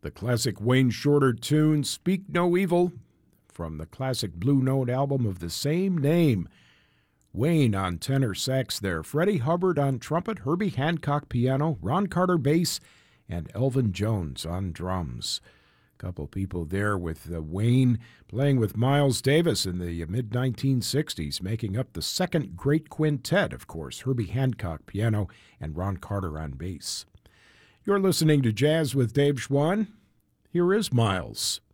The classic Wayne Shorter tune, Speak No Evil, from the classic Blue Note album of the same name. Wayne on tenor sax there, Freddie Hubbard on trumpet, Herbie Hancock piano, Ron Carter bass, and Elvin Jones on drums. A couple people there with Wayne playing with Miles Davis in the mid-1960s, making up the second great quintet, of course, Herbie Hancock piano and Ron Carter on bass. You're listening to Jazz with Dave Schwann. Here is Miles.